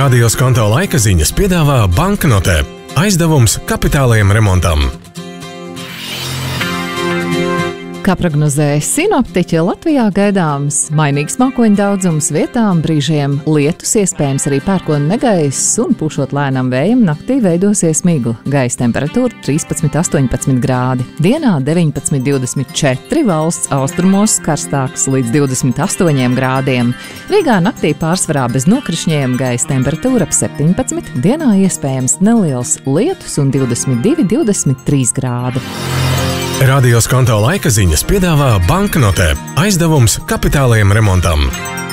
Radio Skonto laika ziņas piedāvā banknotē. Aizdevums kapitālajam remontam. Kā prognozēja sinoptiķi, Latvijā gaidāms mainīgs mākoņu daudzums, vietām brīžiem lietus, iespējams arī pērkona negaiss un pušot lēnam vējam naktī veidosies migla. Gaisa temperatūra 13–18 grādi. Dienā 19–24, valsts austrumos karstāks līdz 28 grādiem. Rīgā naktī pārsvarā bez nokrišņiem, gaisa temperatūra ap 17, dienā iespējams neliels lietus un 22–23 grādi. Radio Skonto laika ziņas piedāvā banknotē. Aizdevums kapitālajam remontam.